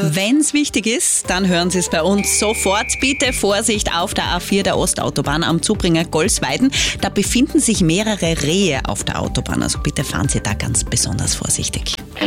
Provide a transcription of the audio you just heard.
Wenn es wichtig ist, dann hören Sie es bei uns sofort. Bitte Vorsicht auf der A4 der Ostautobahn am Zubringer Golsweiden. Da befinden sich mehrere Rehe auf der Autobahn, also bitte fahren Sie da ganz besonders vorsichtig.